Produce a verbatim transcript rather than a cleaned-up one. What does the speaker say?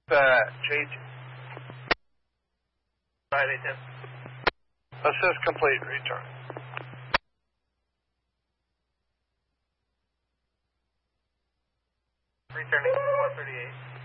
Uh, J T. five eight ten. Assist complete, return. Returning one thirty-eight.